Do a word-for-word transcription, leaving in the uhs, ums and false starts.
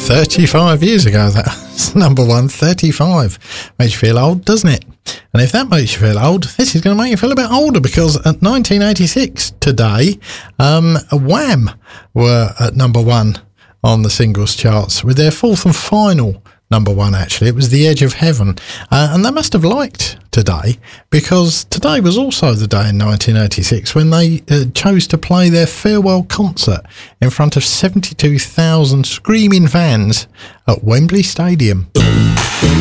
thirty-five years ago, that's number one, thirty-five. Makes you feel old, doesn't it? And if that makes you feel old, this is going to make you feel a bit older, because at nineteen eighty-six today, um, Wham were at number one on the singles charts with their fourth and final number one, actually. It was The Edge of Heaven. Uh, and they must have liked today, because today was also the day in nineteen eighty-six when they uh, chose to play their farewell concert in front of seventy-two thousand screaming fans at Wembley Stadium.